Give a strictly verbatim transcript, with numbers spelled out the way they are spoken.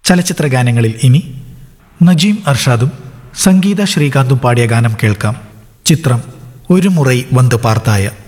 ചലച്ചിത്ര ഗാനങ്ങളിൽ ഇനി നജീം അർഷാദും സംഗീത ശ്രീകാന്തും പാടിയ ഗാനം കേൾക്കാം. ചിത്രം ഒരു മുറൈ വന്ന് പാർത്തായ.